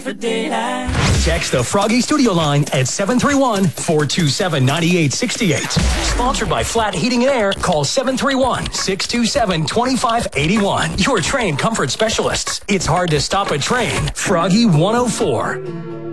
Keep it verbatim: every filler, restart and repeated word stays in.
For daylight. Text the Froggy Studio line at seven three one, four two seven, nine eight six eight. Sponsored by Flat Heating and Air. Call seven three one, six two seven, two five eight one. Your train comfort specialists. It's hard to stop a train. Froggy one oh four.